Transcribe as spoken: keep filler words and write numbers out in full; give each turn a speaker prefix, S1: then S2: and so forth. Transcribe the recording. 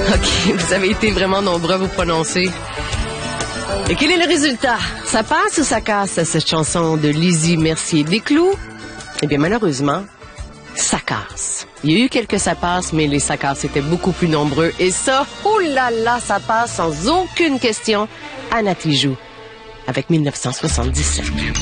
S1: OK, vous avez été vraiment nombreux à vous prononcer. Et quel est le résultat? Ça passe ou ça casse, cette chanson de Lizzie Mercier-Desclous? Eh bien, malheureusement, ça casse. Il y a eu quelques ça passe, mais les ça casse étaient beaucoup plus nombreux. Et ça, oh là là, ça passe sans aucune question. Anna Tijoux, avec mille neuf cent soixante-dix-sept.